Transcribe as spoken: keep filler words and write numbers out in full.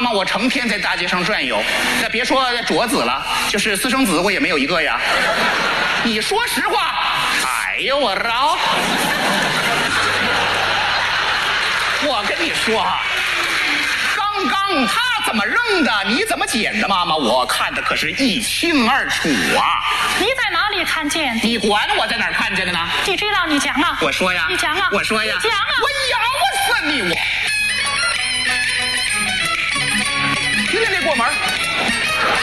妈，我成天在大街上转悠，那别说卓子了，就是私生子我也没有一个呀。你说实话，哎呦我饶！我跟你说啊，刚刚他怎么扔的，你怎么捡的，妈妈，我看的可是一清二楚啊。 你在哪里看见？ 你管我在哪儿看见的呢？ 你知道，你讲啊！ 我说呀， 你讲啊！ 我说呀， 你讲啊！ 我咬死你！我。